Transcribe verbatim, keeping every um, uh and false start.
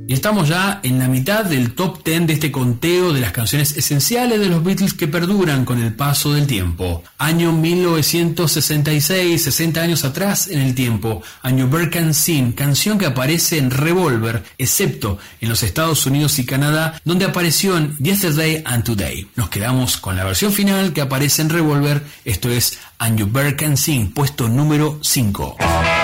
Y estamos ya en la mitad del top diez de este conteo de las canciones esenciales de los Beatles que perduran con el paso del tiempo. Año mil novecientos sesenta y seis, sesenta años atrás en el tiempo, año Burke and Sin, canción que aparece en Revolver, excepto en los Estados Unidos y Canadá, donde apareció en Yesterday and Today. Nos quedamos con la versión final que aparece en Revolver, esto es Año Burke and Sin, puesto número cinco.